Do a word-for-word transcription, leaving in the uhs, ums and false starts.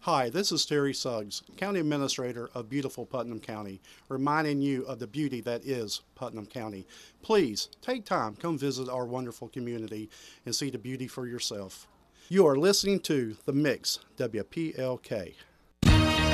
Hi, this is Terry Suggs, County Administrator of beautiful Putnam County, reminding you of the beauty that is Putnam County. Please take time, come visit our wonderful community and see the beauty for yourself. You are listening to The Mix, W P L K.